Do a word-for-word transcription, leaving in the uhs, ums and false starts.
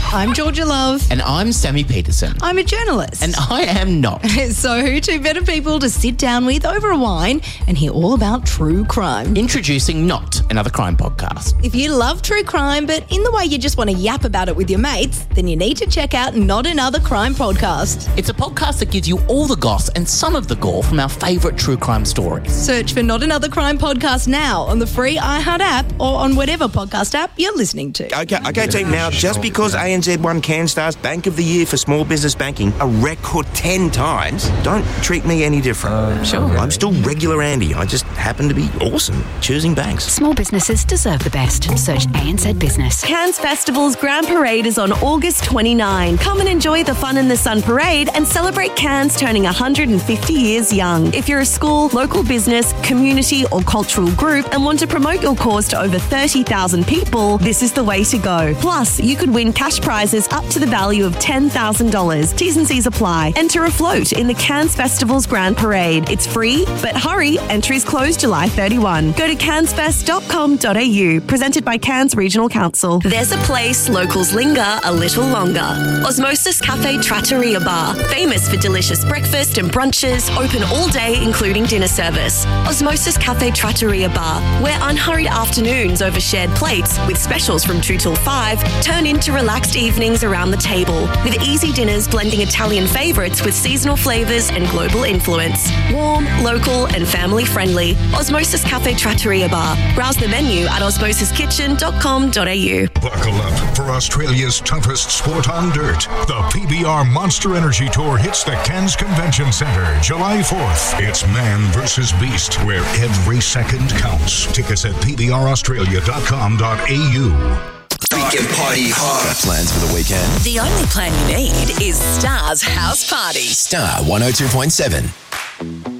I'm Georgia Love. And I'm Sammy Peterson. I'm a journalist. And I am not. So who two better people to sit down with over a wine and hear all about true crime? Introducing Not Another Crime Podcast. If you love true crime, but in the way you just want to yap about it with your mates, then you need to check out Not Another Crime Podcast. It's a podcast that gives you all the goss and some of the gore from our favourite true crime stories. Search for Not Another Crime Podcast now on the free iHeart app or on whatever podcast app you're listening to. Okay, okay, team. Now, just because A N Z won CanStar's Bank of the Year for Small Business Banking a record ten times, don't treat me any different. Uh, sure. I'm still regular Andy. I just happen to be awesome choosing banks. Small businesses deserve the best. Search A N Z Business. Cairns Festival's Grand Parade is on August twenty-ninth. Come and enjoy the Fun in the Sun Parade and celebrate Cairns turning one hundred fifty years young. If you're a school, local business, community or cultural group and want to promote your cause to over thirty thousand people, this is the way to go. Plus, you could win cash prizes up to the value of ten thousand dollars. T's and C's apply. Enter a float in the Cairns Festival's Grand Parade. It's free, but hurry, entries close July thirty-first. Go to cairns fest dot com dot a u. Presented by Cairns Regional Council. There's a place locals linger a little longer. Osmosis Cafe Trattoria Bar. Famous for delicious breakfast and brunches, open all day including dinner service. Osmosis Cafe Trattoria Bar, where unhurried afternoons over shared plates with specials from two till five turn into relaxed evenings around the table, with easy dinners blending Italian favourites with seasonal flavours and global influence. Warm, local and family friendly. Osmosis Cafe Trattoria Bar. Browse the menu at osmosis kitchen dot com dot a u. Buckle up for Australia's toughest sport on dirt. The P B R Monster Energy Tour hits the Cairns Convention Centre July fourth. It's man versus beast, where every second counts. Tickets at p b r australia dot com dot a u. Weekend party hard. Plans for the weekend? The only plan you need is Star's House Party. Star one oh two point seven.